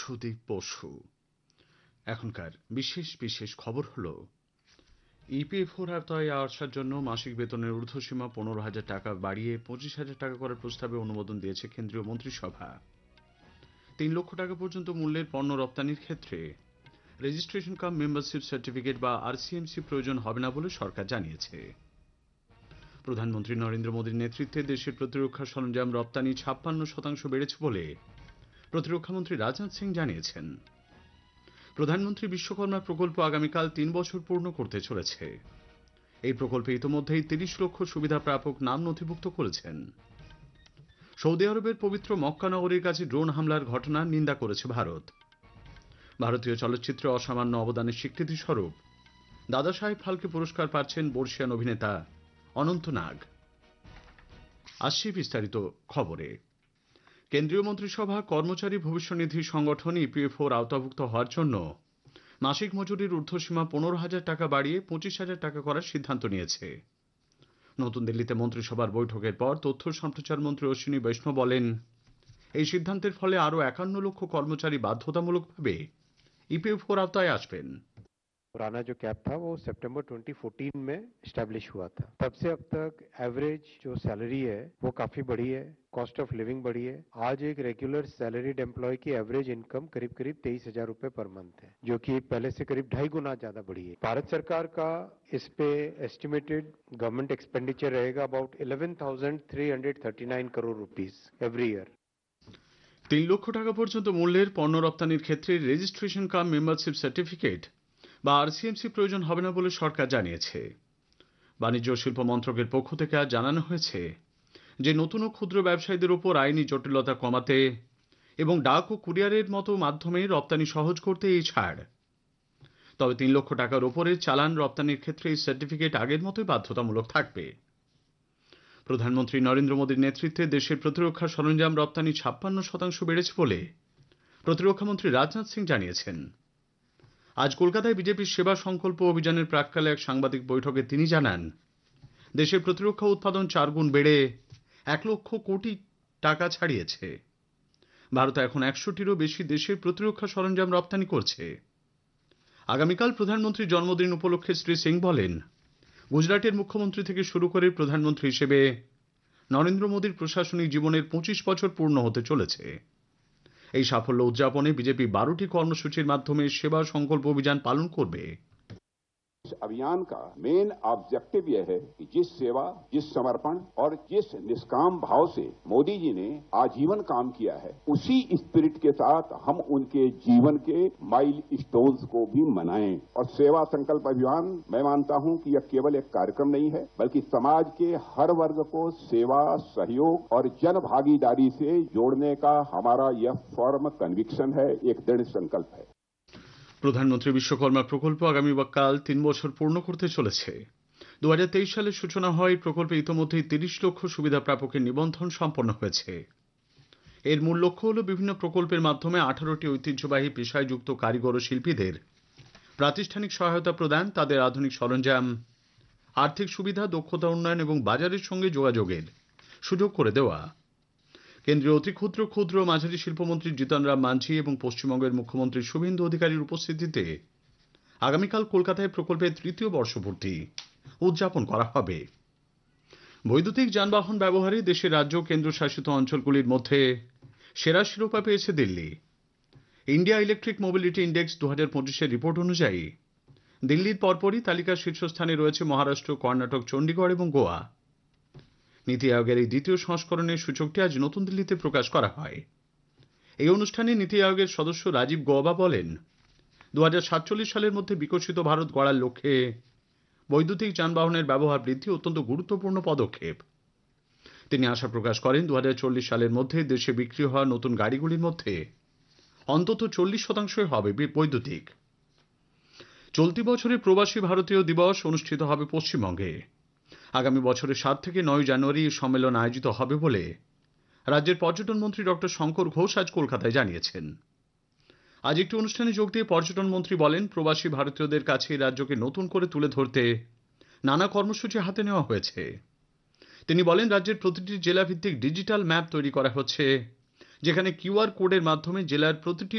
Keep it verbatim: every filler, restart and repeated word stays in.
সুদীপ বসু। এখনকার বিশেষ বিশেষ খবর হলো, ইপিএফওর আওতায় আসার জন্য মাসিক বেতনের ঊর্ধ্বসীমা পনেরো হাজার টাকা বাড়িয়ে পঁচিশ হাজার টাকা করার প্রস্তাবে অনুমোদন দিয়েছে কেন্দ্রীয় মন্ত্রিসভা। তিন লক্ষ টাকা পর্যন্ত মূল্যের পণ্য রপ্তানির ক্ষেত্রে রেজিস্ট্রেশন কাম মেম্বারশিপ সার্টিফিকেট বা আরসিএমসি প্রয়োজন হবে না বলে সরকার জানিয়েছে। প্রধানমন্ত্রী নরেন্দ্র মোদীর নেতৃত্বে দেশের প্রতিরক্ষা সরঞ্জাম রপ্তানি ছাপ্পান্ন শতাংশ বেড়েছে বলে প্রতিরক্ষামন্ত্রী রাজনাথ সিং জানিয়েছেন। প্রধানমন্ত্রী বিশ্বকর্মা প্রকল্প আগামীকাল তিন বছর পূর্ণ করতে চলেছে। এই প্রকল্পে ইতোমধ্যেই তিরিশ লক্ষ সুবিধা প্রাপক নাম নথিভুক্ত করেছেন। সৌদি আরবের পবিত্র মক্কা নগরীর কাছে ড্রোন হামলার ঘটনার নিন্দা করেছে ভারত। ভারতীয় চলচ্চিত্রে অসামান্য অবদানের স্বীকৃতি স্বরূপ দাদা সাহেব ফালকে পুরস্কার পাচ্ছেন বর্ষিয়ান অভিনেতা অনন্ত নাগ। আসছি বিস্তারিত খবরে। কেন্দ্রীয় মন্ত্রিসভা কর্মচারী ভবিষ্যনিধি সংগঠন ইপিএফওর আওতাভুক্ত হওয়ার জন্য মাসিক মজুরির ঊর্ধ্বসীমা পনেরো হাজার টাকা বাড়িয়ে পঁচিশ হাজার টাকা করার সিদ্ধান্ত নিয়েছে। নতুন দিল্লিতে মন্ত্রিসভার বৈঠকের পর তথ্য সম্প্রচার মন্ত্রী অশ্বিনী বৈষ্ণব বলেন, এই সিদ্ধান্তের ফলে আরও একান্ন লক্ষ কর্মচারী বাধ্যতামূলকভাবে ইপিএফওর আওতায় আসবেন। पुराना जो कैप था वो सितंबर दो हज़ार चौदह में स्टैब्लिश हुआ था। तब से अब तक एवरेज जो सैलरी है वो काफी बढ़ी है, कॉस्ट ऑफ लिविंग बढ़ी है। आज एक रेगुलर सैलरीड एम्प्लॉय की एवरेज इनकम करीब करीब तेईस हजार रुपए पर मंथ है, जो कि पहले से करीब ढाई गुना ज्यादा बढ़ी है। भारत सरकार का इस पे एस्टिमेटेड गवर्नमेंट एक्सपेंडिचर रहेगा about eleven thousand three hundred thirty nine crore rupees every year. তিন লক্ষ টাকা পর্যন্ত মূল্যের পণ্য রপ্তানির ক্ষেত্রে রেজিস্ট্রেশন কাম মেম্বারশিপ সার্টিফিকেট বা আরসিএমসি প্রয়োজন হবে না বলে সরকার জানিয়েছে। বাণিজ্য ও শিল্প মন্ত্রকের পক্ষ থেকে আজ জানানো হয়েছে যে নতুন ও ক্ষুদ্র ব্যবসায়ীদের উপর আইনি জটিলতা কমাতে এবং ডাক ও কুরিয়ারের মতো মাধ্যমে রপ্তানি সহজ করতে এই ছাড়। তবে তিন লক্ষ টাকার ওপরে চালান রপ্তানির ক্ষেত্রে এই সার্টিফিকেট আগের মতোই বাধ্যতামূলক থাকবে। প্রধানমন্ত্রী নরেন্দ্র মোদীর নেতৃত্বে দেশের প্রতিরক্ষা সরঞ্জাম রপ্তানি ছাপ্পান্ন শতাংশ বেড়েছে বলে প্রতিরক্ষামন্ত্রী রাজনাথ সিং জানিয়েছেন। আজ কলকাতায় বিজেপির সেবা সংকল্প অভিযানের প্রাক্কালে এক সাংবাদিক বৈঠকে তিনি জানান, দেশের প্রতিরক্ষা উৎপাদন চার গুণ বেড়ে এক লক্ষ কোটি টাকা ছাড়িয়েছে। ভারত এখন একশোটিরও বেশি দেশের প্রতিরক্ষা সরঞ্জাম রপ্তানি করছে। আগামীকাল প্রধানমন্ত্রীর জন্মদিন উপলক্ষে শ্রী সিং বলেন, গুজরাটের মুখ্যমন্ত্রী থেকে শুরু করে প্রধানমন্ত্রী হিসেবে নরেন্দ্র মোদীর প্রশাসনিক জীবনের পঁচিশ বছর পূর্ণ হতে চলেছে। এই সাফল্য উদযাপনে বিজেপি বারোটি কর্মসূচির মাধ্যমে সেবা সংকল্প অভিযান পালন করবে। इस अभियान का मेन ऑब्जेक्टिव यह है कि जिस सेवा, जिस समर्पण और जिस निष्काम भाव से मोदी जी ने आजीवन काम किया है, उसी स्पिरिट के साथ हम उनके जीवन के माइल स्टोन्स को भी मनाएं। और सेवा संकल्प अभियान, मैं मानता हूं कि यह केवल एक कार्यक्रम नहीं है, बल्कि समाज के हर वर्ग को सेवा, सहयोग और जन भागीदारी से जोड़ने का हमारा यह फर्म कन्विक्शन है, एक दृढ़ संकल्प है। প্রধানমন্ত্রী বিশ্বকর্মা প্রকল্প আগামীকাল তিন বছর পূর্ণ করতে চলেছে। দু হাজার তেইশ সালে সূচনা হয় এই প্রকল্পে ইতোমধ্যেই তিরিশ লক্ষ সুবিধা প্রাপকের নিবন্ধন সম্পন্ন হয়েছে। এর মূল লক্ষ্য হল বিভিন্ন প্রকল্পের মাধ্যমে আঠারোটি ঐতিহ্যবাহী পেশায় যুক্ত কারিগর ও শিল্পীদের প্রাতিষ্ঠানিক সহায়তা প্রদান, তাদের আধুনিক সরঞ্জাম, আর্থিক সুবিধা, দক্ষতা উন্নয়ন এবং বাজারের সঙ্গে যোগাযোগের সুযোগ করে দেওয়া। কেন্দ্রীয় অতি ক্ষুদ্র ক্ষুদ্র মাঝারি শিল্পমন্ত্রী জিতন রাম মাঝি এবং পশ্চিমবঙ্গের মুখ্যমন্ত্রী শুভেন্দু অধিকারীর উপস্থিতিতে আগামীকাল কলকাতায় প্রকল্পের তৃতীয় বর্ষপূর্তি উদযাপন করা হবে। বৈদ্যুতিক যানবাহন ব্যবহারে দেশের রাজ্য কেন্দ্রশাসিত অঞ্চলগুলির মধ্যে সেরা শিরোপা পেয়েছে Delhi. India electric mobility index দু হাজার পঁচিশের রিপোর্ট অনুযায়ী দিল্লির পরপরই তালিকার শীর্ষস্থানে রয়েছে মহারাষ্ট্র, কর্ণাটক, চণ্ডীগড় এবং গোয়া। নীতি আয়োগের এই দ্বিতীয় সংস্করণের সূচকটি আজ নতুন দিল্লিতে প্রকাশ করা হয়। এই অনুষ্ঠানে নীতি আয়োগের সদস্য রাজীব গৌবা বলেন, দু হাজার সাতচল্লিশ সালের মধ্যে বিকশিত ভারত গড়ার লক্ষ্যে বৈদ্যুতিক যানবাহনের ব্যবহার বৃদ্ধি অত্যন্ত গুরুত্বপূর্ণ পদক্ষেপ। তিনি আশা প্রকাশ করেন, দু হাজার চল্লিশ সালের মধ্যে দেশে বিক্রি হওয়া নতুন গাড়িগুলির মধ্যে অন্তত চল্লিশ শতাংশই হবে বৈদ্যুতিক। চলতি বছরে প্রবাসী ভারতীয় দিবস অনুষ্ঠিত হবে পশ্চিমবঙ্গে। আগামী বছরের সাত থেকে নয় জানুয়ারি এই সম্মেলন আয়োজিত হবে বলে রাজ্যের পর্যটন মন্ত্রী ডক্টর শঙ্কর ঘোষ আজ কলকাতায় জানিয়েছেন। আজ একটি অনুষ্ঠানে যোগ দিয়ে পর্যটন মন্ত্রী বলেন, প্রবাসী ভারতীয়দের কাছে এই রাজ্যকে নতুন করে তুলে ধরতে নানা কর্মসূচি হাতে নেওয়া হয়েছে। তিনি বলেন, রাজ্যের প্রতিটি জেলা ভিত্তিক ডিজিটাল ম্যাপ তৈরি করা হচ্ছে, যেখানে কিউআর কোডের মাধ্যমে জেলার প্রতিটি